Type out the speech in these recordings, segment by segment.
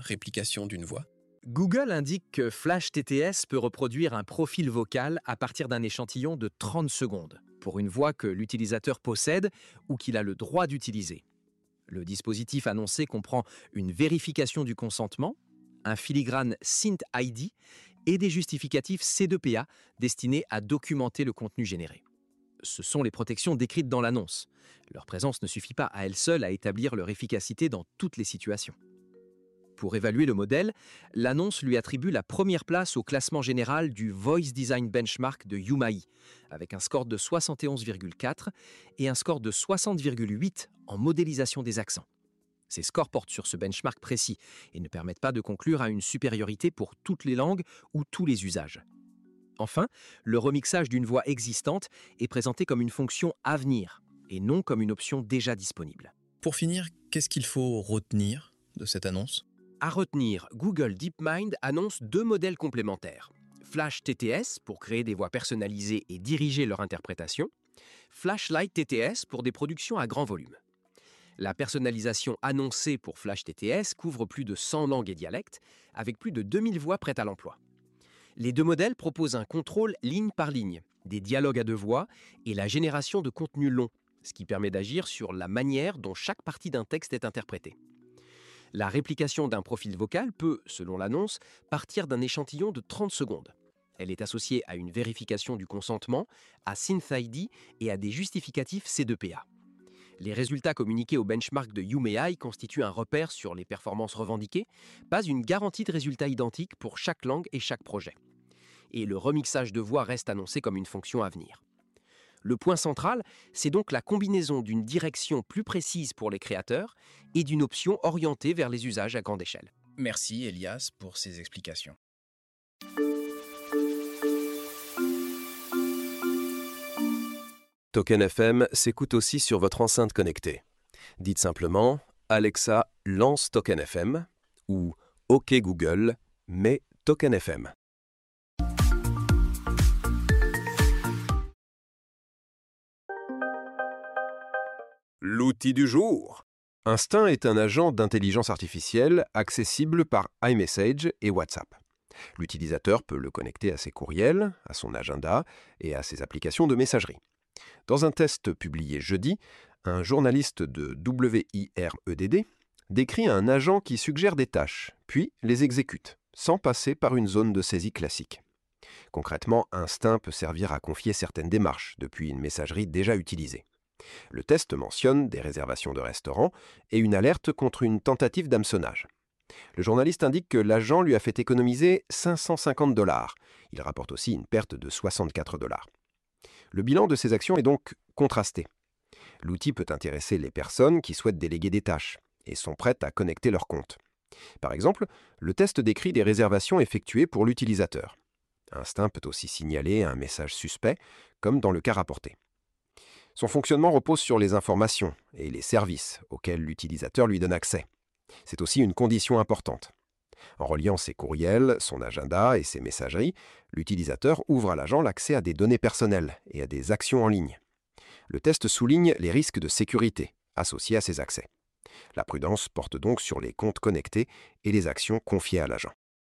réplication d'une voix? Google indique que Flash TTS peut reproduire un profil vocal à partir d'un échantillon de 30 secondes, pour une voix que l'utilisateur possède ou qu'il a le droit d'utiliser. Le dispositif annoncé comprend une vérification du consentement, un filigrane Synth ID et des justificatifs C2PA destinés à documenter le contenu généré. Ce sont les protections décrites dans l'annonce. Leur présence ne suffit pas à elle seule à établir leur efficacité dans toutes les situations. Pour évaluer le modèle, l'annonce lui attribue la première place au classement général du Voice Design Benchmark de Umai, avec un score de 71,4 et un score de 60,8 en modélisation des accents. Ces scores portent sur ce benchmark précis et ne permettent pas de conclure à une supériorité pour toutes les langues ou tous les usages. Enfin, le remixage d'une voix existante est présenté comme une fonction à venir et non comme une option déjà disponible. Pour finir, qu'est-ce qu'il faut retenir de cette annonce? À retenir, Google DeepMind annonce 2 modèles complémentaires. Flash TTS pour créer des voix personnalisées et diriger leur interprétation. Flashlight TTS pour des productions à grand volume. La personnalisation annoncée pour Flash TTS couvre plus de 100 langues et dialectes, avec plus de 2000 voix prêtes à l'emploi. Les 2 modèles proposent un contrôle ligne par ligne, des dialogues à 2 voix et la génération de contenu long, ce qui permet d'agir sur la manière dont chaque partie d'un texte est interprétée. La réplication d'un profil vocal peut, selon l'annonce, partir d'un échantillon de 30 secondes. Elle est associée à une vérification du consentement, à SynthID et à des justificatifs C2PA. Les résultats communiqués au benchmark de Umai constituent un repère sur les performances revendiquées, pas une garantie de résultats identiques pour chaque langue et chaque projet. Et le remixage de voix reste annoncé comme une fonction à venir. Le point central, c'est donc la combinaison d'une direction plus précise pour les créateurs et d'une option orientée vers les usages à grande échelle. Merci Elias pour ces explications. Token FM s'écoute aussi sur votre enceinte connectée. Dites simplement « Alexa, lance Token FM » ou « OK Google, mets Token FM ». L'outil du jour. Instinct est un agent d'intelligence artificielle accessible par iMessage et WhatsApp. L'utilisateur peut le connecter à ses courriels, à son agenda et à ses applications de messagerie. Dans un test publié jeudi, un journaliste de WIREDD décrit un agent qui suggère des tâches, puis les exécute, sans passer par une zone de saisie classique. Concrètement, Instinct peut servir à confier certaines démarches depuis une messagerie déjà utilisée. Le test mentionne des réservations de restaurants et une alerte contre une tentative d'hameçonnage. Le journaliste indique que l'agent lui a fait économiser 550 $. Il rapporte aussi une perte de 64 $. Le bilan de ces actions est donc contrasté. L'outil peut intéresser les personnes qui souhaitent déléguer des tâches et sont prêtes à connecter leur compte. Par exemple, le test décrit des réservations effectuées pour l'utilisateur. Instinct peut aussi signaler un message suspect, comme dans le cas rapporté. Son fonctionnement repose sur les informations et les services auxquels l'utilisateur lui donne accès. C'est aussi une condition importante. En reliant ses courriels, son agenda et ses messageries, l'utilisateur ouvre à l'agent l'accès à des données personnelles et à des actions en ligne. Le test souligne les risques de sécurité associés à ces accès. La prudence porte donc sur les comptes connectés et les actions confiées à l'agent.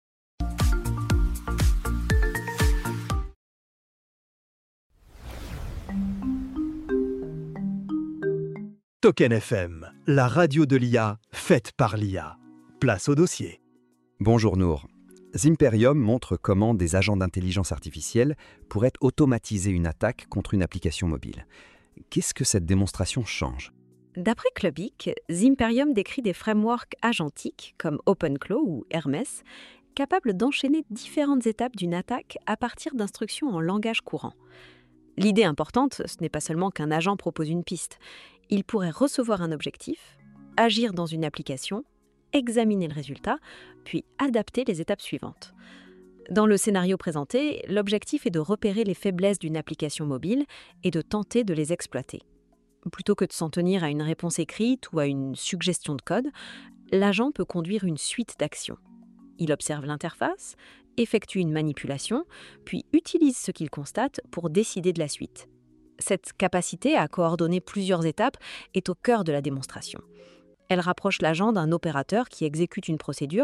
Token FM, la radio de l'IA, faite par l'IA. Place au dossier. Bonjour Nour. Zimperium montre comment des agents d'intelligence artificielle pourraient automatiser une attaque contre une application mobile. Qu'est-ce que cette démonstration change ? D'après Clubic, Zimperium décrit des frameworks agentiques comme OpenClaw ou Hermes, capables d'enchaîner différentes étapes d'une attaque à partir d'instructions en langage courant. L'idée importante, ce n'est pas seulement qu'un agent propose une piste. Il pourrait recevoir un objectif, agir dans une application, examiner le résultat, puis adapter les étapes suivantes. Dans le scénario présenté, l'objectif est de repérer les faiblesses d'une application mobile et de tenter de les exploiter. Plutôt que de s'en tenir à une réponse écrite ou à une suggestion de code, l'agent peut conduire une suite d'actions. Il observe l'interface, effectue une manipulation, puis utilise ce qu'il constate pour décider de la suite. Cette capacité à coordonner plusieurs étapes est au cœur de la démonstration. Elle rapproche l'agent d'un opérateur qui exécute une procédure